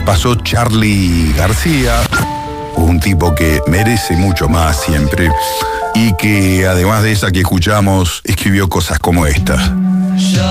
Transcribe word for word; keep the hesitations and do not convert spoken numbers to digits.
pasó Charly García, un tipo que merece mucho más siempre y que además de esa que escuchamos, escribió cosas como estas.